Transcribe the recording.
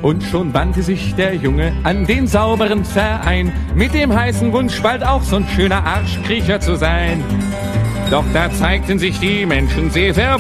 Und schon wandte sich der Junge an den sauberen Verein, mit dem heißen Wunsch, bald auch so'n schöner Arschkriecher zu sein. Doch da zeigten sich die Menschen sehr